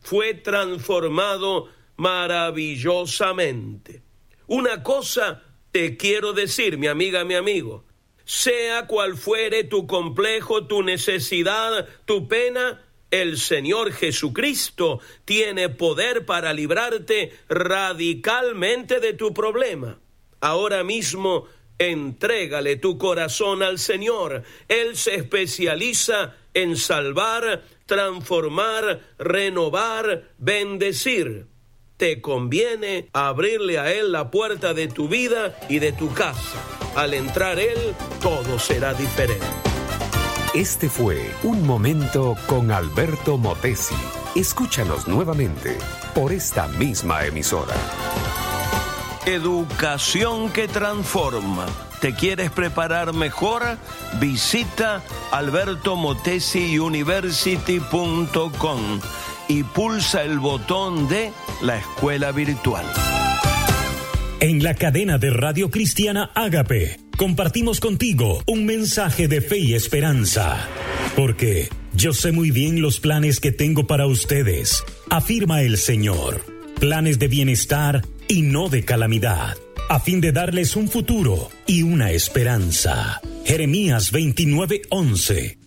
fue transformado maravillosamente. Una cosa te quiero decir, mi amiga, mi amigo. Sea cual fuere tu complejo, tu necesidad, tu pena, el Señor Jesucristo tiene poder para librarte radicalmente de tu problema. Ahora mismo, entrégale tu corazón al Señor. Él se especializa en salvar, transformar, renovar, bendecir. Te conviene abrirle a Él la puerta de tu vida y de tu casa. Al entrar Él, todo será diferente. Este fue Un Momento con Alberto Motesi. Escúchanos nuevamente por esta misma emisora. Educación que transforma. ¿Te quieres preparar mejor? Visita albertomotesiuniversity.com y pulsa el botón de la escuela virtual. En la cadena de Radio Cristiana Ágape, compartimos contigo un mensaje de fe y esperanza. Porque yo sé muy bien los planes que tengo para ustedes, afirma el Señor. Planes de bienestar y no de calamidad, a fin de darles un futuro y una esperanza. Jeremías 29:11.